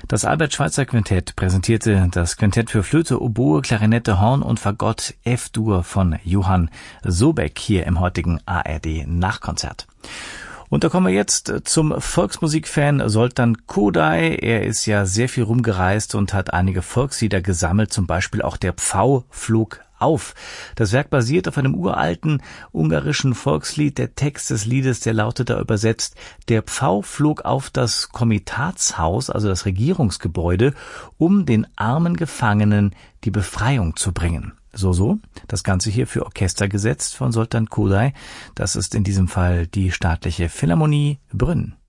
Das Albert-Schweitzer-Quintett präsentierte das Quintett für Flöte, Oboe, Klarinette, Horn und Fagott F-Dur von Johann Sobeck hier im heutigen ARD-Nachkonzert. Und da kommen wir jetzt zum Volksmusikfan Zoltan Kodály. Er ist ja sehr viel rumgereist und hat einige Volkslieder gesammelt, zum Beispiel auch Der Pfau flog auf. Das Werk basiert auf einem uralten ungarischen Volkslied. Der Text des Liedes, der lautet da übersetzt: Der Pfau flog auf das Komitatshaus, also das Regierungsgebäude, um den armen Gefangenen die Befreiung zu bringen. So. Das Ganze hier für Orchester gesetzt von Zoltan Kodály. Das ist in diesem Fall die Staatliche Philharmonie Brünn.